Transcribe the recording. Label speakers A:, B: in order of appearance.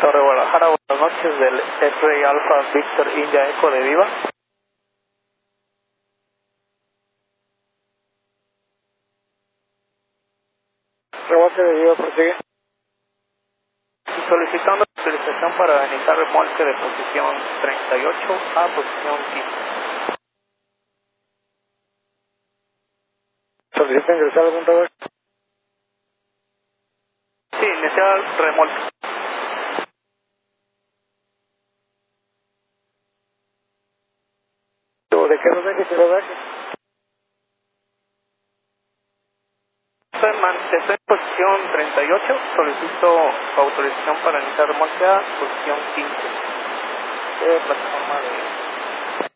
A: Torre Guadalajara, buenas noches, del X-Ray Alpha Victor India Eco de Viva. Rebote de Viva, prosigue. Solicitando autorización para iniciar remolque de posición 38 a posición 15. ¿Solicita ingresar algún rebote? Sí, iniciar remolque. ¿De qué rodaje se rodaje? Estoy en posición 38, solicito autorización para iniciar remolque a posición 15 de plataforma de